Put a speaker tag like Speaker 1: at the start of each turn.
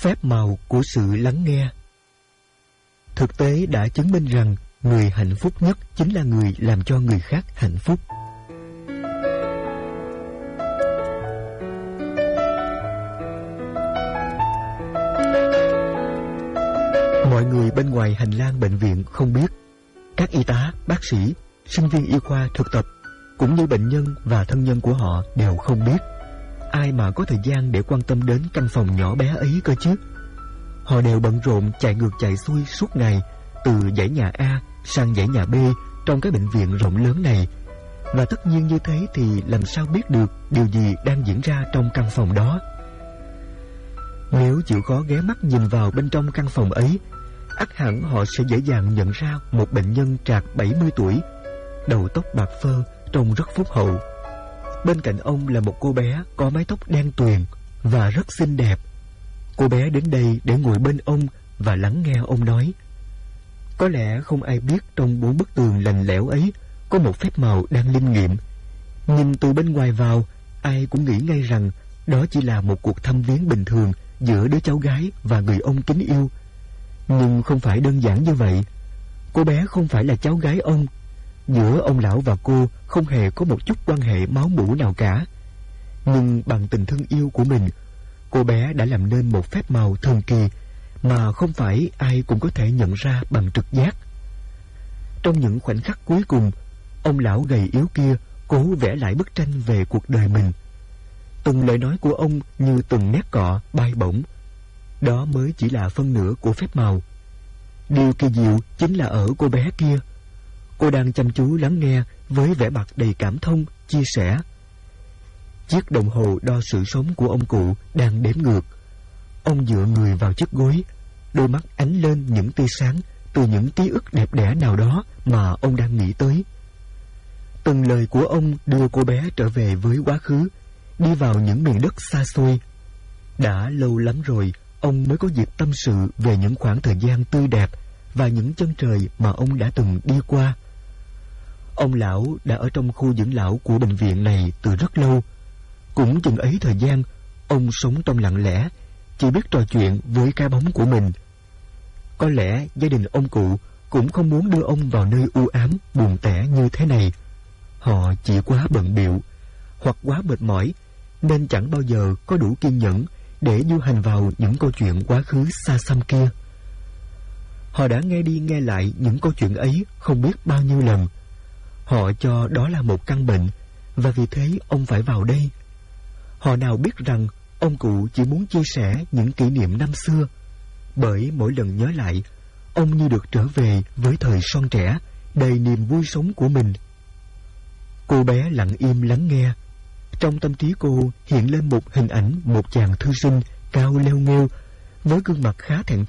Speaker 1: Phép màu của sự lắng nghe. Thực tế đã chứng minh rằng người hạnh phúc nhất chính là người làm cho người khác hạnh phúc. Mọi người bên ngoài hành lang bệnh viện không biết. Các y tá, bác sĩ, sinh viên y khoa thực tập, cũng như bệnh nhân và thân nhân của họ đều không biết. Ai mà có thời gian để quan tâm đến căn phòng nhỏ bé ấy cơ chứ? Họ đều bận rộn chạy ngược chạy xuôi suốt ngày, từ dãy nhà A sang dãy nhà B trong cái bệnh viện rộng lớn này. Và tất nhiên như thế thì làm sao biết được điều gì đang diễn ra trong căn phòng đó? Nếu chịu khó ghé mắt nhìn vào bên trong căn phòng ấy, ắt hẳn họ sẽ dễ dàng nhận ra một bệnh nhân trạc 70 tuổi, đầu tóc bạc phơ, trông rất phúc hậu. Bên cạnh ông là một cô bé có mái tóc đen tuyền và rất xinh đẹp. Cô bé đến đây để ngồi bên ông và lắng nghe ông nói. Có lẽ không ai biết trong 4 bức tường lạnh lẽo ấy có một phép màu đang linh nghiệm. Nhìn từ bên ngoài vào, ai cũng nghĩ ngay rằng đó chỉ là một cuộc thăm viếng bình thường giữa đứa cháu gái và người ông kính yêu. Nhưng không phải đơn giản như vậy. Cô bé không phải là cháu gái ông. Giữa ông lão và cô không hề có một chút quan hệ máu mủ nào cả. Nhưng bằng tình thương yêu của mình, cô bé đã làm nên một phép màu thần kỳ mà không phải ai cũng có thể nhận ra bằng trực giác. Trong những khoảnh khắc cuối cùng, ông lão gầy yếu kia cố vẽ lại bức tranh về cuộc đời mình. Từng lời nói của ông như từng nét cọ bay bổng. Đó mới chỉ là phân nửa của phép màu. Điều kỳ diệu chính là ở cô bé kia. Cô đang chăm chú lắng nghe với vẻ mặt đầy cảm thông, chia sẻ. Chiếc đồng hồ đo sự sống của ông cụ đang đếm ngược. Ông dựa người vào chiếc gối, đôi mắt ánh lên những tia sáng từ những ký ức đẹp đẽ nào đó mà ông đang nghĩ tới. Từng lời của ông đưa cô bé trở về với quá khứ, đi vào những miền đất xa xôi. Đã lâu lắm rồi ông mới có dịp tâm sự về những khoảng thời gian tươi đẹp và những chân trời mà ông đã từng đi qua. Ông lão đã ở trong khu dưỡng lão của bệnh viện này từ rất lâu. Cũng chừng ấy thời gian, ông sống trong lặng lẽ, chỉ biết trò chuyện với cái bóng của mình. Có lẽ gia đình ông cụ cũng không muốn đưa ông vào nơi u ám, buồn tẻ như thế này. Họ chỉ quá bận bịu hoặc quá mệt mỏi, nên chẳng bao giờ có đủ kiên nhẫn để du hành vào những câu chuyện quá khứ xa xăm kia. Họ đã nghe đi nghe lại những câu chuyện ấy không biết bao nhiêu lần. Họ cho đó là một căn bệnh, và vì thế ông phải vào đây. Họ nào biết rằng ông cụ chỉ muốn chia sẻ những kỷ niệm năm xưa, bởi mỗi lần nhớ lại, ông như được trở về với thời son trẻ, đầy niềm vui sống của mình. Cô bé lặng im lắng nghe. Trong tâm trí cô hiện lên một hình ảnh một chàng thư sinh cao leo nghêu với gương mặt khá thẹn